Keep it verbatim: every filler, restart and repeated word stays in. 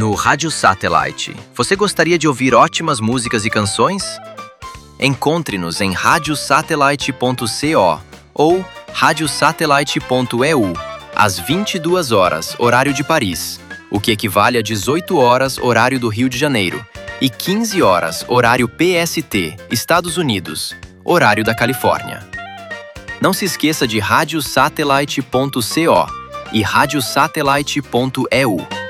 No Rádio Satellite, você gostaria de ouvir ótimas músicas e canções? Encontre-nos em rádio satellite ponto co ou rádio satellite ponto e u, às vinte e duas horas, horário de Paris, o que equivale a dezoito horas, horário do Rio de Janeiro, e quinze horas, horário P S T, Estados Unidos, horário da Califórnia. Não se esqueça de rádio satellite ponto co e rádio satellite ponto e u.